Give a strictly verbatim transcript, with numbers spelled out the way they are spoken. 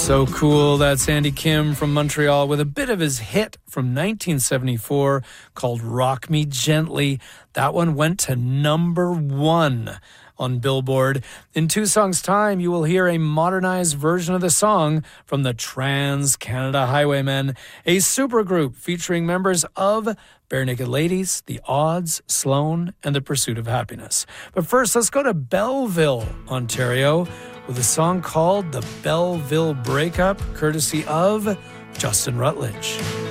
So cool. That's Andy Kim from Montreal with a bit of his hit from nineteen seventy-four called Rock Me Gently. That one went to number one on Billboard. In two songs' time, you will hear a modernized version of the song from the Trans-Canada Highwaymen, a supergroup featuring members of Bare Naked Ladies, The Odds, Sloan, and The Pursuit of Happiness. But first, let's go to Belleville, Ontario, with a song called The Belleville Breakup, courtesy of Justin Rutledge.